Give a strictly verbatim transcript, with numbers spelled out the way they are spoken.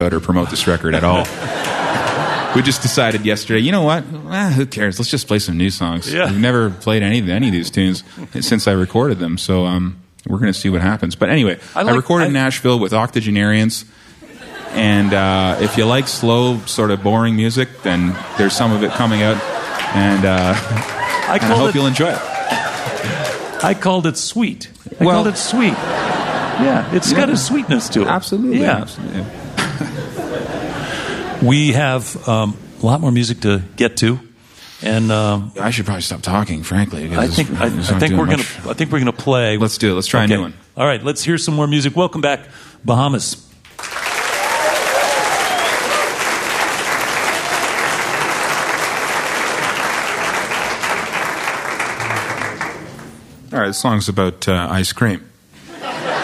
or promote this record at all. We just decided yesterday, you know what? Ah, who cares? Let's just play some new songs. Yeah. We've never played any, any of these tunes since I recorded them, so um, we're going to see what happens. But anyway, I, like, I recorded I, in Nashville with Octogenarians, and uh, if you like slow, sort of boring music, then there's some of it coming out, and, uh, I, and I hope it, you'll enjoy it. I called it sweet. I well, called it sweet. Yeah, it's yeah. got a sweetness to it. Absolutely. Yeah. Absolutely. We have um, a lot more music to get to, and um, I should probably stop talking, frankly. I think I, I think we're gonna I think we're gonna play. Let's do it. Let's try okay. a new one. All right, let's hear some more music. Welcome back, Bahamas. All right, this song's about uh, ice cream.